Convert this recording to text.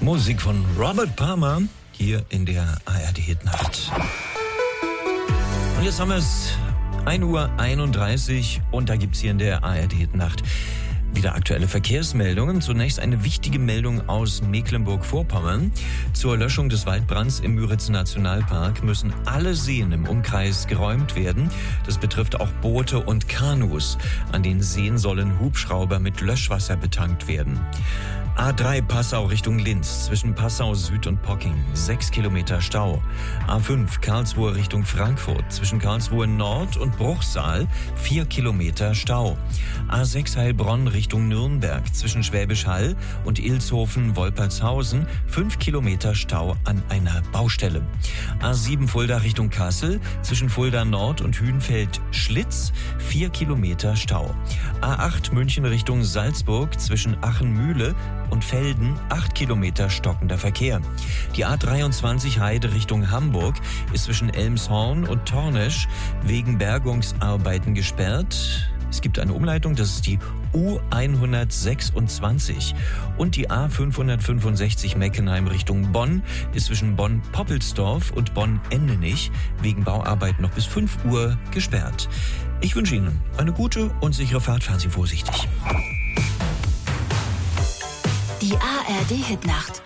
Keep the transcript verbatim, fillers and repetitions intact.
Musik von Robert Palmer hier in der A R D-Hitnacht. Und jetzt haben wir es ein Uhr einunddreißig und da gibt's hier in der A R D-Hitnacht wieder aktuelle Verkehrsmeldungen. Zunächst eine wichtige Meldung aus Mecklenburg-Vorpommern. Zur Löschung des Waldbrands im Müritz-Nationalpark müssen alle Seen im Umkreis geräumt werden. Das betrifft auch Boote und Kanus. An den Seen sollen Hubschrauber mit Löschwasser betankt werden. A drei Passau Richtung Linz, zwischen Passau Süd und Pocking, sechs Kilometer Stau. A fünf Karlsruhe Richtung Frankfurt, zwischen Karlsruhe Nord und Bruchsal, vier Kilometer Stau. A sechs Heilbronn Richtung Nürnberg, zwischen Schwäbisch Hall und Ilshofen-Wolpertshausen, fünf Kilometer Stau an einer Baustelle. A sieben Fulda Richtung Kassel, zwischen Fulda Nord und Hünfeld-Schlitz, vier Kilometer Stau. A acht München Richtung Salzburg, zwischen Aachen-Mühle und Felden, acht Kilometer stockender Verkehr. Die A dreiundzwanzig Heide Richtung Hamburg ist zwischen Elmshorn und Tornesch wegen Bergungsarbeiten gesperrt. Es gibt eine Umleitung, das ist die U hundertsechsundzwanzig. Und die A fünfhundertfünfundsechzig Meckenheim Richtung Bonn ist zwischen Bonn-Poppelsdorf und Bonn-Endenich wegen Bauarbeiten noch bis fünf Uhr gesperrt. Ich wünsche Ihnen eine gute und sichere Fahrt. Fahren Sie vorsichtig. Die A R D-Hitnacht.